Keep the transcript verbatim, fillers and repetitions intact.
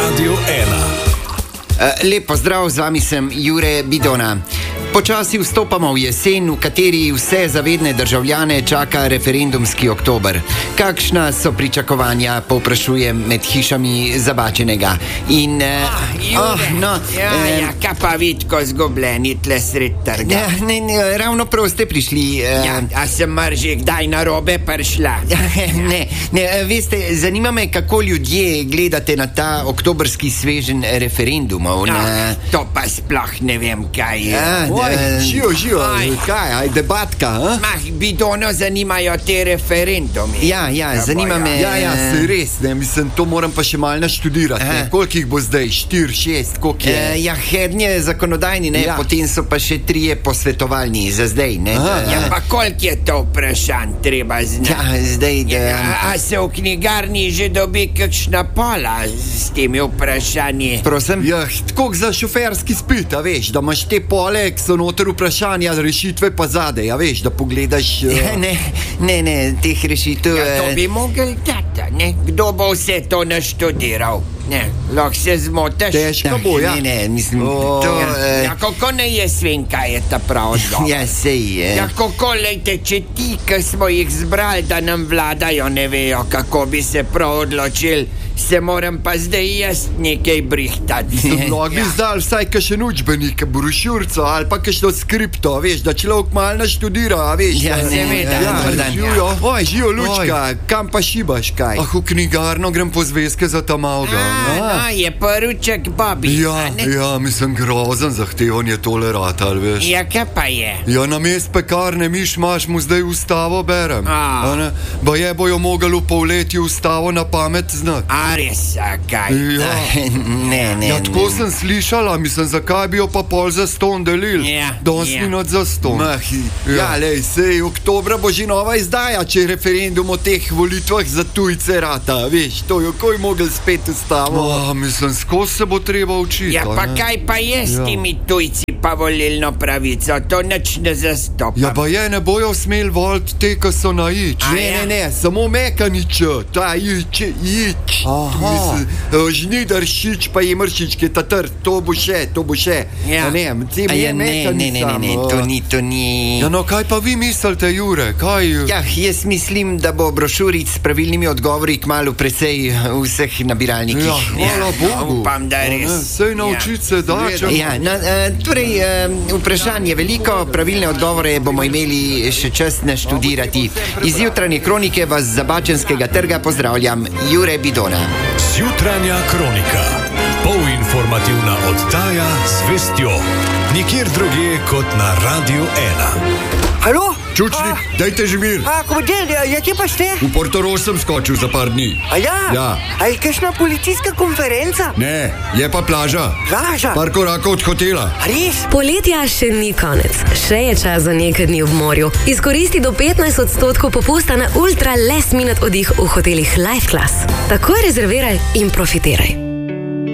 Radio ena. Lep pozdrav, z vami sem Jure Bidona. Počasi vstopamo v jesen, v kateri vse zavedne državljane čaka referendumski oktober. Kakšna so pričakovanja, povprašujem med hišami Zabačenega. In, uh, ah, oh, no, ja, uh, ja, kaj pa vidko zgubljeni tle sred trga? Ja, ne, ne, ravno prav ste prišli. Uh, ja, a sem marži kdaj na robe prišla? ne, ne, veste, zanima me, kako ljudje gledate na ta oktobrski svežen referendumov. No, na... To pa sploh ne vem, kaj je. Ja, Živo, živo, kaj, aj debatka, ha? Mah, Bidono zanimajo te referendumi. Ja, ja, ja zanima me. Ja, ja, se res, ne, mislim, to moram pa še malo naštudirati. Ne, koliko jih bo zdaj? Štir, šest, koliko je? E, ja, hednje zakonodajni, ne, ja. Potem so pa še trije posvetovalni za zdaj, ne. Aha, da, ja, pa koliko je to vprašanj treba znati? Ja, zdaj, da... Ja, a, a se v knjigarni že dobi kakšna pola s temi vprašanji? Prosim? Ja, tako za šoferski spit, a veš, da imaš te pole, ki so noter vprašanja, rešitve pa zadej, a veš, da pogledaš... Uh... Ja, ne, ne, ne, teh rešitev... Ja, to bi mogel dati, ne? Kdo bo vse to naštudiral? Ne, lahko se zmotaš. Težko bo, ja. Ne, ne, mislim, oh. to... Ja, Uh... ja, kako ne je svin, kaj je ta prav odgovor? Ja, sej je. Ja, kako, lejte, če ti, ki smo jih zbrali, da nam vladajo, ne vejo, kako bi se prav odločili, se moram pa zdaj jaz nekaj brihtati. Lahko bi zdal vsaj kakšen učbenik, brošurco ali pa kakšno skripto, veš, da človek malo naštudira, a veš. Ja, seveda. Ja, ja, živijo. Oj, živijo, Lučka, Oj. Kam pa šibaš, kaj? Ah, v knjigarno grem po zvezke za ta malga. A, no, je poruček Bobby. Ja, ja, mislim, grozen zahtevan je tole ratal, veš. Ja, kaj pa je? Ja, na mest pekarne miš maš mu zdaj ustavo berem. A. A ba je bojo mogli v polletju ustavo na pamet znati. A res, a kaj? Ja. Ne, ne, ja, tako ne. sem slišala, mislim, zakaj bi jo pa pol za ston delil. Ja, Danes ja. minut za ston. Mah, ja, ja lej, sej, oktobra bo že nova izdaja, če referendum o teh volitvah za tujce rata, veš, to jo koj mogel spet ustavo. Ja, mislim, skozi se bo treba učiti. Ja, pa ne? kaj pa je s Ja. temi tujci pa volilno pravico, to nič ne zastopa. Ja, pa je, ne bojo smel voliti te, ki so na ič. A Ne, ja? ne, ne, samo mekanič, ta ič, ič. Aha. Mislim, žnidaršič pa je mršičke, ta trd, to bo še, to bo še. Ja. A ne, te A ja, ne, mekanič ne, ne, ne, ne, samo. to ni, to ni... Ja, no, kaj pa vi mislite, Jure, kaj... Ja, jaz mislim, da bo brošuric s pravilnimi odgovori kmalu precej v vseh nabiralnikih. Ja, hvala Bogu. upam, da je res. Sej naučiti se da, če... Ja, no, uh, torej, uh, vprašanje veliko, pravilne odgovore bomo imeli še čas naštudirati. Iz jutranje kronike vas z Zabačenskega trga pozdravljam, Jure Bidona. Jutranja kronika. Polinformativna oddaja z vestjo. Nikjer drugje kot na Radio ena. Halo? Čučnik, dajte že mir. A, komodel, ja, kje pa ste? V Portorož sem skočil za par dni. A ja? Ja. A je kakšna policijska konferenca? Ne, je pa plaža. Plaža? Par korakov od hotela. A res? Poletja še ni konec, še je čas za nekaj dni v morju. Izkoristi do petnajst odstotkov popusta na ultra last minute oddih v hotelih Life Class. Takoj rezerviraj in profitiraj.